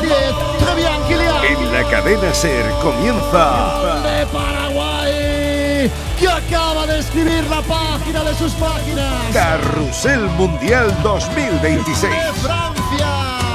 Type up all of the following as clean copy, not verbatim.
10. Très bien, Kylian. En la cadena SER comienza De Paraguay, que acaba de escribir la página de sus páginas. Carrusel Mundial 2026 De Francia.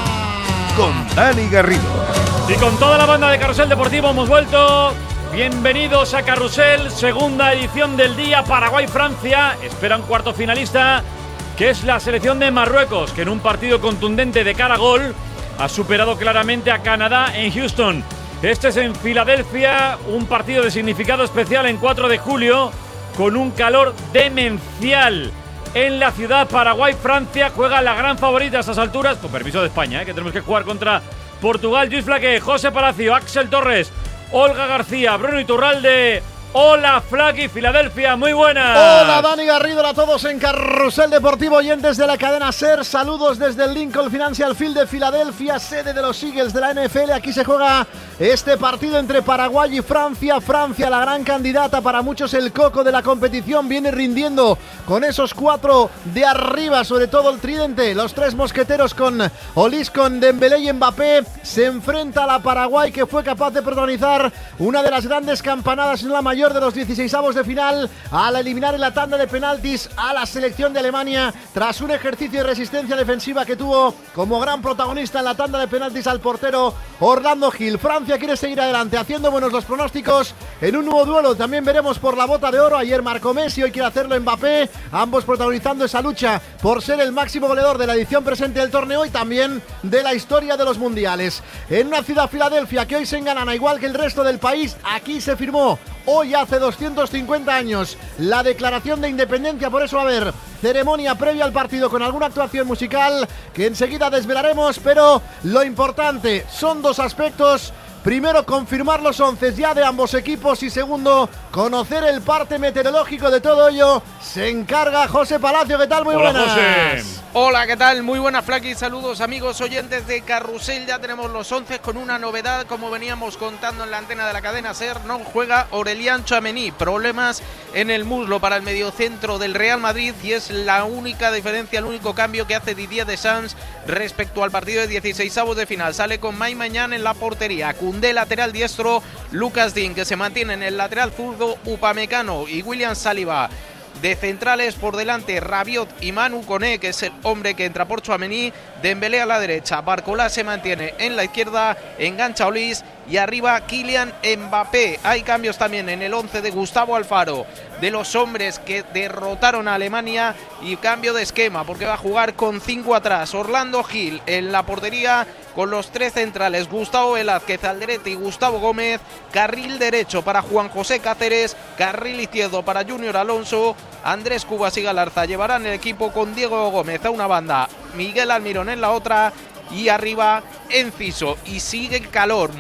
con Dani Garrido. Y con toda la banda de Carrusel Deportivo hemos vuelto. Bienvenidos a Carrusel, segunda edición del día. Paraguay-Francia. Espera un cuarto finalista, que es la selección de Marruecos, que en un partido contundente de cara a gol ha superado claramente a Canadá en Houston. Este es en Filadelfia, un partido de significado especial en 4 de julio, con un calor demencial. En la ciudad, Paraguay-Francia juega la gran favorita a estas alturas, con permiso de España, que tenemos que jugar contra Portugal. Luis Flaque, José Palacio, Axel Torres, Olga García, Bruno Iturralde. Hola, Flaky, Filadelfia, muy buenas. Hola, Dani Garrido, a todos en Carrusel Deportivo, oyentes de la cadena SER. Saludos desde el Lincoln Financial Field de Filadelfia, sede de los Eagles de la NFL. Aquí se juega este partido entre Paraguay y Francia. Francia, la gran candidata, para muchos el coco de la competición, viene rindiendo con esos 4 de arriba, sobre todo el tridente, los 3 mosqueteros con Olise, con Dembélé y Mbappé. Se enfrenta a la Paraguay, que fue capaz de protagonizar una de las grandes campanadas, en la mayor de los 16avos de final, al eliminar en la tanda de penaltis a la selección de Alemania, tras un ejercicio de resistencia defensiva que tuvo como gran protagonista en la tanda de penaltis al portero Orlando Gil. Francia quiere seguir adelante, haciendo buenos los pronósticos en un nuevo duelo. También veremos por la bota de oro. Ayer marcó Messi, hoy quiere hacerlo Mbappé, ambos protagonizando esa lucha por ser el máximo goleador de la edición presente del torneo y también de la historia de los mundiales. En una ciudad, Filadelfia, que hoy se engalana igual que el resto del país. Aquí se firmó hoy, hace 250 años, la declaración de independencia. Por eso va a haber ceremonia previa al partido con alguna actuación musical que enseguida desvelaremos, pero lo importante son 2 aspectos. Primero, confirmar los 11 ya de ambos equipos, y segundo, conocer el parte meteorológico de todo ello. Se encarga José Palacio. ¿Qué tal? Muy Hola, buenas. José. Hola, ¿qué tal? Muy buenas, Flaky. Saludos, amigos oyentes de Carrusel. Ya tenemos los 11 con una novedad, como veníamos contando en la antena de la cadena SER. No juega Aurélien Tchouaméni, problemas en el muslo para el mediocentro del Real Madrid, y es la única diferencia, el único cambio que hace Didier Deschamps respecto al partido de 16avos de final. Sale con Mike Maignan en la portería, Koundé lateral diestro, Lucas Digne, que se mantiene en el lateral zurdo, Upamecano y William Saliba. De centrales por delante, Rabiot y Manu Koné, que es el hombre que entra por Tchouaméni. Dembélé a la derecha, Barcola se mantiene en la izquierda, engancha Olise, y arriba Kylian Mbappé. Hay cambios también en el 11 de Gustavo Alfaro, de los hombres que derrotaron a Alemania, y cambio de esquema porque va a jugar con 5 atrás. Orlando Gil en la portería con los 3 centrales, Gustavo Velázquez, Alderete y Gustavo Gómez. Carril derecho para Juan José Cáceres, carril izquierdo para Junior Alonso. Andrés Cubas y Galarza llevarán el equipo con Diego Gómez a una banda, Miguel Almirón en la otra, y arriba Enciso. Y sigue el calor,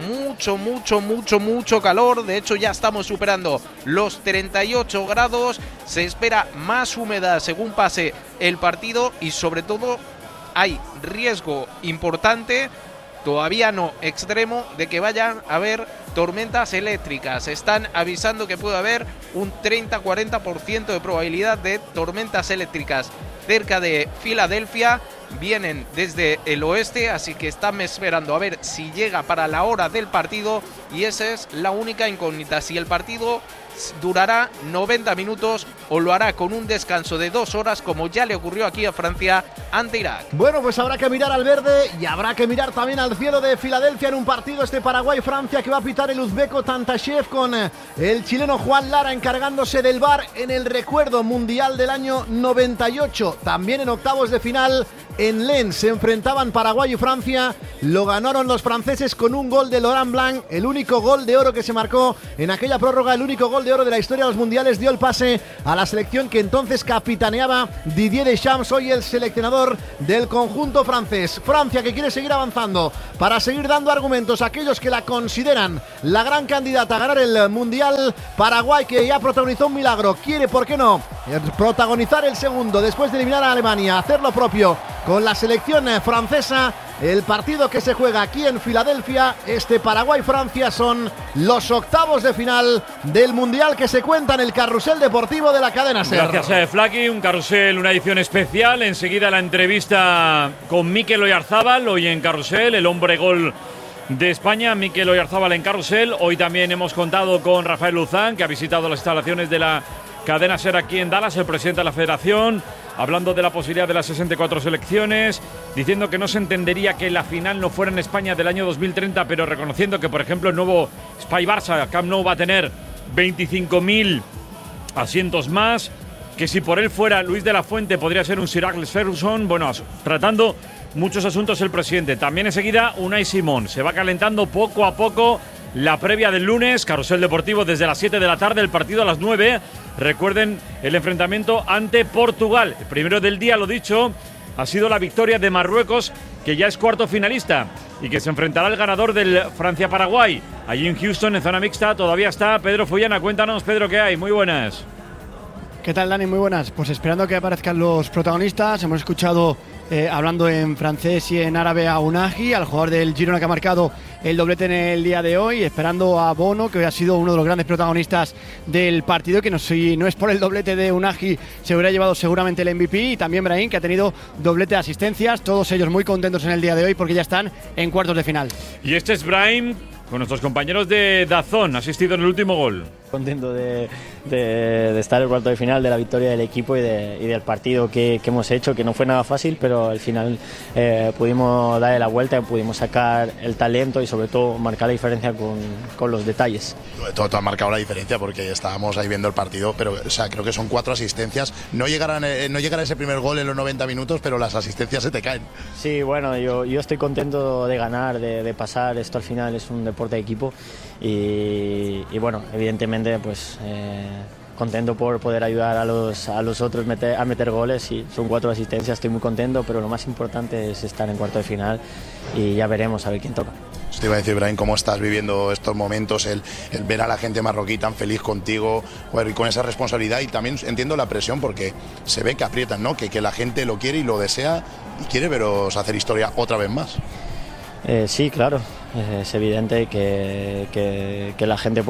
mucho calor. De hecho, ya estamos superando los 38 grados. Se espera más humedad según pase el partido, y sobre todo hay riesgo importante, todavía no extremo, de que vayan a haber tormentas eléctricas. Están avisando que puede haber un 30-40% de probabilidad de tormentas eléctricas cerca de Filadelfia. Vienen desde el oeste, así que están esperando a ver si llega para la hora del partido, y esa es la única incógnita, si el partido durará 90 minutos o lo hará con un descanso de 2 horas, como ya le ocurrió aquí a Francia ante Irak. Bueno, pues habrá que mirar al verde y habrá que mirar también al cielo de Filadelfia en un partido, este Paraguay-Francia, que va a pitar el uzbeco Tantashev, con el chileno Juan Lara encargándose del VAR, en el recuerdo mundial del año 98. También en octavos de final en Lens se enfrentaban Paraguay y Francia. Lo ganaron los franceses con un gol de Laurent Blanc, el único gol de oro que se marcó en aquella prórroga, el único gol de oro de la historia de los mundiales. Dio el pase a la selección que entonces capitaneaba Didier Deschamps, hoy el seleccionador del conjunto francés. Francia, que quiere seguir avanzando para seguir dando argumentos a aquellos que la consideran la gran candidata a ganar el mundial. Paraguay, que ya protagonizó un milagro, quiere, ¿por qué no?, protagonizar el segundo después de eliminar a Alemania, hacer lo propio con la selección francesa. El partido que se juega aquí en Filadelfia, este Paraguay-Francia, son los octavos de final del Mundial que se cuenta en el Carrusel Deportivo de la cadena SER. Gracias, Flaky. Un carrusel, una edición especial. Enseguida la entrevista con Mikel Oyarzábal, hoy en Carrusel, el hombre gol de España, Mikel Oyarzábal en Carrusel. Hoy también hemos contado con Rafael Luzán, que ha visitado las instalaciones de la cadena SER aquí en Dallas, el presidente de la federación, hablando de la posibilidad de las 64 selecciones, diciendo que no se entendería que la final no fuera en España del año 2030, pero reconociendo que, por ejemplo, el nuevo Espai Barça Camp Nou va a tener 25.000 asientos más, que si por él fuera Luis de la Fuente podría ser un Sir Alex Ferguson. Bueno, tratando muchos asuntos el presidente. También enseguida Unai Simón. Se va calentando poco a poco la previa del lunes. Carrusel Deportivo desde las 7 de la tarde, el partido a las 9. Recuerden el enfrentamiento ante Portugal. El primero del día, lo dicho, ha sido la victoria de Marruecos, que ya es cuarto finalista y que se enfrentará al ganador del Francia-Paraguay. Allí en Houston, en zona mixta, todavía está Pedro Fullana. Cuéntanos, Pedro, ¿qué hay? Muy buenas. ¿Qué tal, Dani? Muy buenas. Pues esperando que aparezcan los protagonistas. Hemos escuchado hablando en francés y en árabe a Unai, al jugador del Girona que ha marcado el doblete en el día de hoy, esperando a Bono, que hoy ha sido uno de los grandes protagonistas del partido, que si no es por el doblete de Unai se hubiera llevado seguramente el MVP, y también Brahim, que ha tenido doblete de asistencias, todos ellos muy contentos en el día de hoy porque ya están en cuartos de final. Y este es Brahim con nuestros compañeros de DAZN, asistido en el último gol. Contento de estar en el cuarto de final, de la victoria del equipo y del partido que hemos hecho, que no fue nada fácil, pero al final pudimos darle la vuelta, pudimos sacar el talento y sobre todo marcar la diferencia con los detalles. Todo ha marcado la diferencia porque estábamos ahí viendo el partido, pero o sea, creo que son 4 asistencias. No llegará ese primer gol en los 90 minutos, pero las asistencias se te caen. Sí, bueno, yo estoy contento de ganar, de pasar. Esto al final es un deporte de equipo y bueno, evidentemente pues contento por poder ayudar a los otros a meter goles, y son 4 asistencias, estoy muy contento, pero lo más importante es estar en cuarto de final y ya veremos a ver quién toca. Te iba a decir, Brahim, ¿cómo estás viviendo estos momentos? El ver a la gente marroquí tan feliz contigo, bueno, y con esa responsabilidad, y también entiendo la presión porque se ve que aprietan, ¿no? Que la gente lo quiere y lo desea y quiere veros hacer historia otra vez más. Sí, claro, es evidente que la gente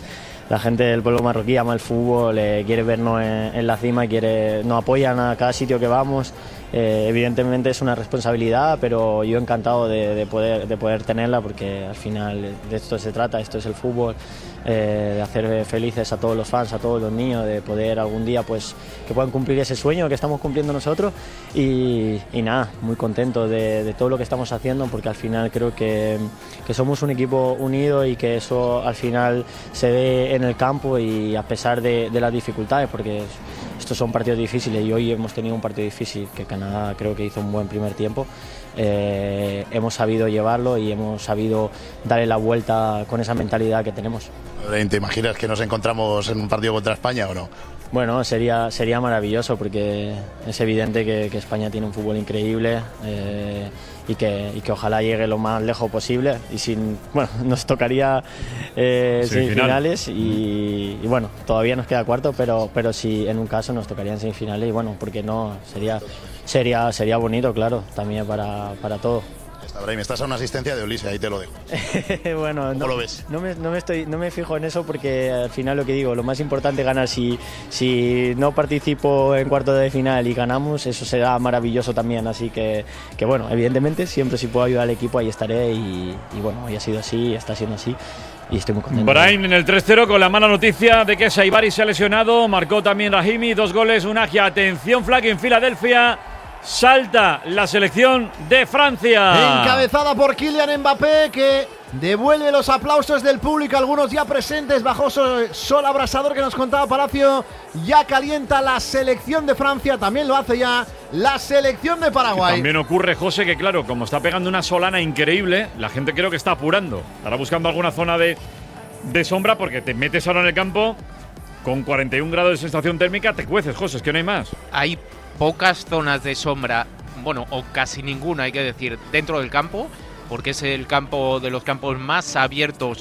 del pueblo marroquí ama el fútbol, quiere vernos en la cima, nos apoyan a cada sitio que vamos. Evidentemente es una responsabilidad, pero yo encantado de poder tenerla, porque al final de esto se trata, esto es el fútbol, de hacer felices a todos los fans, a todos los niños, de poder algún día pues que puedan cumplir ese sueño que estamos cumpliendo nosotros, y nada, muy contento de todo lo que estamos haciendo, porque al final creo que somos un equipo unido y que eso al final se ve en el campo, y a pesar de las dificultades, porque estos son partidos difíciles y hoy hemos tenido un partido difícil que Canadá creo que hizo un buen primer tiempo, hemos sabido llevarlo y hemos sabido darle la vuelta con esa mentalidad que tenemos. ¿Te imaginas que nos encontramos en un partido contra España o no? Bueno, sería maravilloso, porque es evidente que España tiene un fútbol increíble, y que ojalá llegue lo más lejos posible, y nos tocaría semifinales y bueno, todavía nos queda cuarto, pero si en un caso nos tocaría en semifinales, y bueno, porque no, sería bonito, claro, también para todos. Brahim, estás a una asistencia de Ulises, ahí te lo dejo. Bueno, ¿cómo lo ves? No me fijo en eso, porque al final lo que digo, lo más importante es ganar. Si no participo en cuarto de final y ganamos, eso será maravilloso también, así que bueno, evidentemente siempre si puedo ayudar al equipo ahí estaré, y bueno, hoy ha sido así, está siendo así, y estoy muy contento. Brahim en el 3-0 con la mala noticia de que Saibari se ha lesionado, marcó también Rahimi, 2 goles, Unai. Atención, Flaky, en Filadelfia salta la selección de Francia, encabezada por Kylian Mbappé, que devuelve los aplausos del público, algunos ya presentes bajo sol abrasador que nos contaba Palacio. Ya calienta la selección de Francia, también lo hace ya la selección de Paraguay. También ocurre, José, que claro, como está pegando una solana increíble, la gente creo que está apurando, estará buscando alguna zona de sombra, porque te metes ahora en el campo con 41 grados de sensación térmica, te cueces, José, es que no hay más. Hay pocas zonas de sombra, bueno, o casi ninguna, hay que decir, dentro del campo, porque es el campo de los campos más abiertos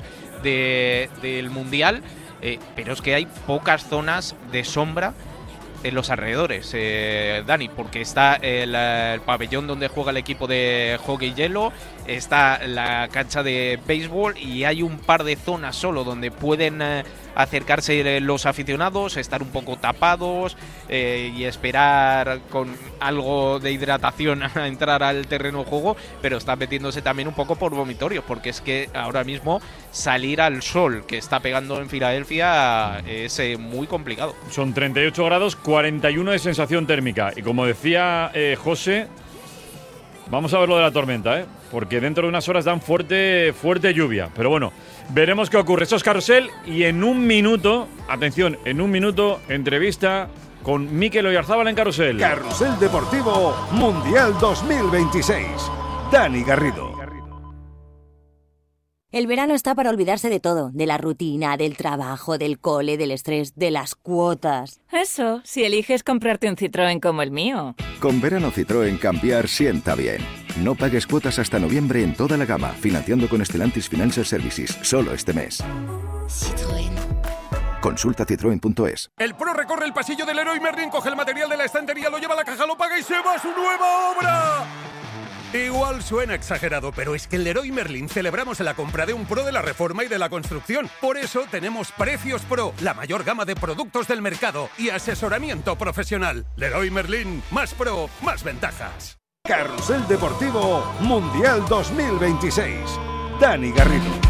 del Mundial, pero es que hay pocas zonas de sombra en los alrededores, Dani, porque está el pabellón donde juega el equipo de hockey hielo, está la cancha de béisbol, y hay un par de zonas solo donde pueden acercarse los aficionados, estar un poco tapados y esperar con algo de hidratación a entrar al terreno de juego, pero está metiéndose también un poco por vomitorios, porque es que ahora mismo salir al sol que está pegando en Filadelfia es muy complicado. Son 38 grados, 41 de sensación térmica. Y como decía José, vamos a ver lo de la tormenta, porque dentro de unas horas dan fuerte lluvia. Pero bueno, veremos qué ocurre. Esto es Carrusel y en un minuto, atención, entrevista con Mikel Oyarzábal en Carrusel. Carrusel Deportivo Mundial 2026. Dani Garrido. El verano está para olvidarse de todo, de la rutina, del trabajo, del cole, del estrés, de las cuotas. Eso, si eliges comprarte un Citroën como el mío. Con verano Citroën cambiar sienta bien. No pagues cuotas hasta noviembre en toda la gama, financiando con Stellantis Financial Services, solo este mes. Citroën. Consulta citroen.es. El pro recorre el pasillo del Leroy Merlin, coge el material de la estantería, lo lleva a la caja, lo paga y se va a su nueva obra. Igual suena exagerado, pero es que en Leroy Merlin celebramos la compra de un pro de la reforma y de la construcción. Por eso tenemos Precios Pro, la mayor gama de productos del mercado y asesoramiento profesional. Leroy Merlin, más pro, más ventajas. Carrusel Deportivo Mundial 2026. Dani Garrido.